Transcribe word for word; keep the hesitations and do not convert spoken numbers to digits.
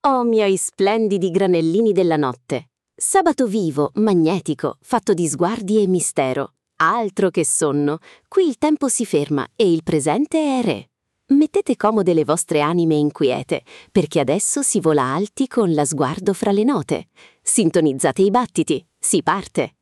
Oh, miei splendidi granellini della notte! Sabato vivo, magnetico, fatto di sguardi e mistero. Altro che sonno! Qui il tempo si ferma e il presente è re. Mettete comode le vostre anime inquiete, perché adesso si vola alti con la sguardo fra le note. Sintonizzate i battiti, si parte!